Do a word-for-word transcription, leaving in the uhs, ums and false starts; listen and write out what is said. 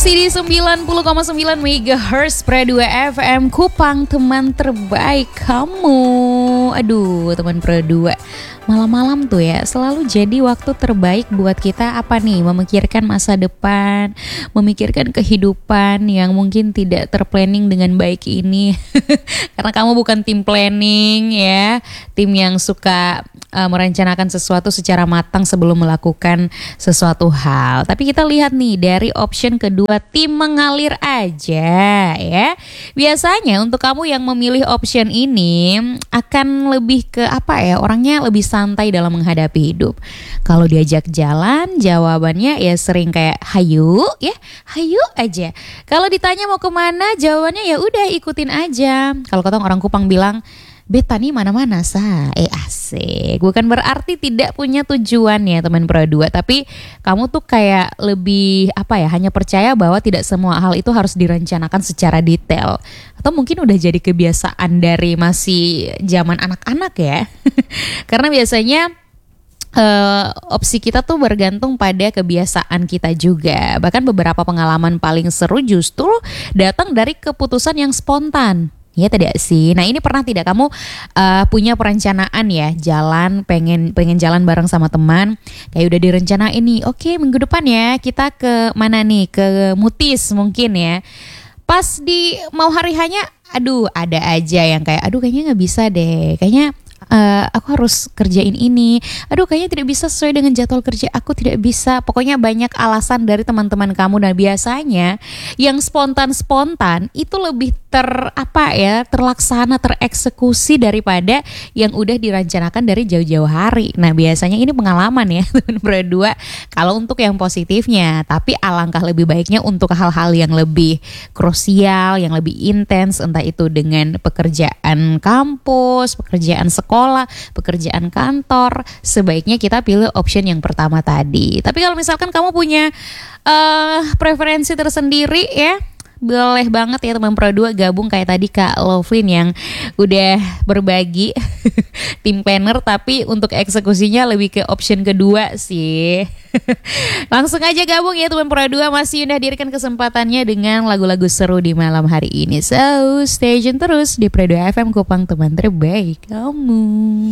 Masih di sembilan puluh koma sembilan megahertz Pro dua F M Kupang, teman terbaik kamu. Aduh, teman Pro dua, malam-malam tuh ya selalu jadi waktu terbaik buat kita apa nih? Memikirkan masa depan, memikirkan kehidupan yang mungkin tidak terplanning dengan baik ini. Karena kamu bukan tim planning ya, tim yang suka uh, merencanakan sesuatu secara matang sebelum melakukan sesuatu hal. Tapi kita lihat nih dari option kedua, tim mengalir aja ya. Biasanya untuk kamu yang memilih option ini akan lebih ke apa ya, orangnya lebih santai dalam menghadapi hidup. Kalau diajak jalan, jawabannya ya sering kayak hayu ya, hayu aja. Kalau ditanya mau kemana, jawabannya ya udah ikutin aja. Kalau kata orang Kupang bilang, beta nih mana-mana sah, eh asik. Bukan berarti tidak punya tujuan ya teman Pro dua, tapi kamu tuh kayak lebih apa ya, hanya percaya bahwa tidak semua hal itu harus direncanakan secara detail. Atau mungkin udah jadi kebiasaan dari masih zaman anak-anak ya. Karena biasanya Uh, opsi kita tuh bergantung pada kebiasaan kita juga. Bahkan beberapa pengalaman paling seru justru datang dari keputusan yang spontan. Ya tidak sih. Nah ini pernah tidak kamu uh, punya perencanaan ya, jalan pengen pengen jalan bareng sama teman, kayak udah direncanain nih. Oke, minggu depan ya kita ke mana nih, ke Mutis mungkin ya. Pas di mau hari hanya, aduh ada aja yang kayak aduh kayaknya nggak bisa deh, kayaknya Uh, aku harus kerjain ini. Aduh kayaknya tidak bisa sesuai dengan jadwal kerja aku, tidak bisa. Pokoknya banyak alasan dari teman-teman kamu. Dan biasanya yang spontan-spontan itu lebih ter apa ya, terlaksana, tereksekusi daripada yang udah direncanakan dari jauh-jauh hari. Nah biasanya ini pengalaman ya teman berdua. Kalau untuk yang positifnya, tapi alangkah lebih baiknya untuk hal-hal yang lebih krusial, yang lebih intens, entah itu dengan pekerjaan kampus, pekerjaan sekolah, pekerjaan kantor, sebaiknya kita pilih option yang pertama tadi. Tapi kalau misalkan kamu punya uh, preferensi tersendiri ya, boleh banget ya teman Pro dua gabung kayak tadi Kak Lovin yang udah berbagi tim planner, tapi untuk eksekusinya lebih ke option kedua sih. Langsung aja gabung ya teman Pro dua, masih udah dirikan kesempatannya dengan lagu-lagu seru di malam hari ini. So stay tune terus di Pro dua F M Kupang, teman terbaik kamu.